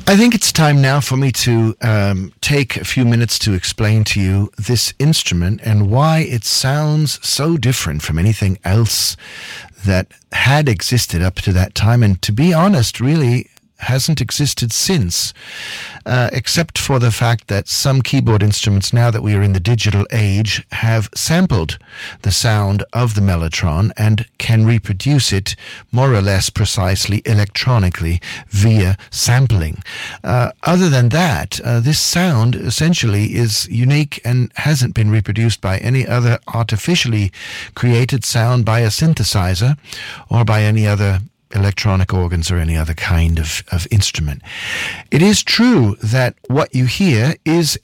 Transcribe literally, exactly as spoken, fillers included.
I think it's time now for me to um, take a few minutes to explain to you this instrument and why it sounds so different from anything else that had existed up to that time, and to be honest, really hasn't existed since, uh, except for the fact that some keyboard instruments, now that we are in the digital age, have sampled the sound of the mellotron and can reproduce it more or less precisely electronically via sampling. Uh, other than that, uh, this sound essentially is unique and hasn't been reproduced by any other artificially created sound by a synthesizer or by any other electronic organs or any other kind of, of instrument. It is true that what you hear is